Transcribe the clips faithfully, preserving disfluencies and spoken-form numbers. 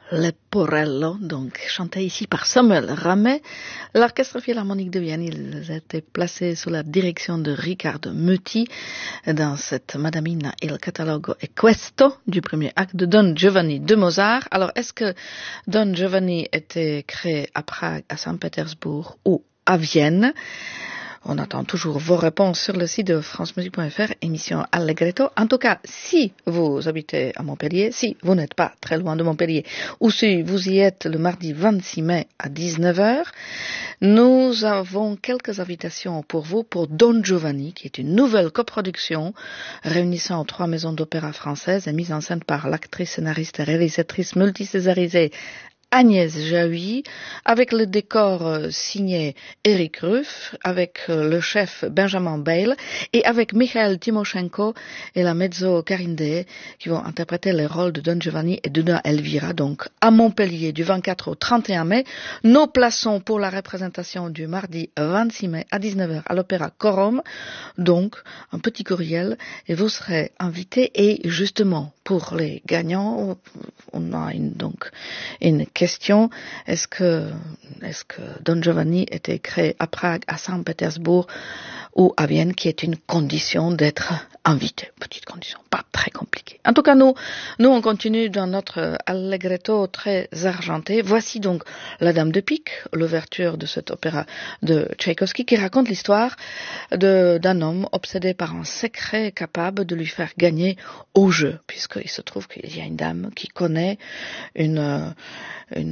Leporello, donc chanté ici par Samuel Ramey. L'Orchestre Philharmonique de Vienne, ils étaient placés sous la direction de Riccardo Muti dans cette Madamina il catalogo è questo du premier acte de Don Giovanni de Mozart. Alors, est-ce que Don Giovanni était créé à Prague, à Saint-Pétersbourg ou à Vienne? On attend toujours vos réponses sur le site de france musique point f r, émission Allegretto. En tout cas, si vous habitez à Montpellier, si vous n'êtes pas très loin de Montpellier, ou si vous y êtes le mardi vingt-six mai à dix-neuf heures, nous avons quelques invitations pour vous pour Don Giovanni, qui est une nouvelle coproduction réunissant trois maisons d'opéra françaises et mise en scène par l'actrice, scénariste et réalisatrice multicésarisée Agnès Jaoui, avec le décor euh, signé Eric Ruff, avec euh, le chef Benjamin Bale et avec Mikhail Timoshenko et la mezzo Karinde qui vont interpréter les rôles de Don Giovanni et de Dona Elvira, donc à Montpellier du vingt-quatre au trente et un mai. Nous plaçons pour la représentation du mardi vingt-six mai à dix-neuf heures à l'Opéra Corum, donc un petit courriel et vous serez invités. Et justement, pour les gagnants, on a une, donc une question. Est-ce que, est-ce que Don Giovanni était créé à Prague, à Saint-Pétersbourg ou à Vienne, qui est une condition d'être invité? Petite condition, pas très compliquée. En tout cas, nous, nous, on continue dans notre allegretto très argenté. Voici donc La Dame de Pique, l'ouverture de cet opéra de Tchaïkovski, qui raconte l'histoire de, d'un homme obsédé par un secret capable de lui faire gagner au jeu, puisqu'il se trouve qu'il y a une dame qui connaît une, une,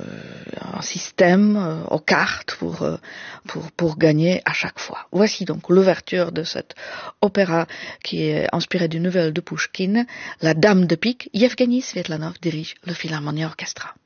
un système aux cartes pour, pour, pour gagner à chaque fois. Voici donc l'ouverture de cet opéra qui est inspiré d'une nouvelle de Pouchkine, La Dame de Pique. Yevgeny Svetlanov dirige le Philharmonia Orchestra.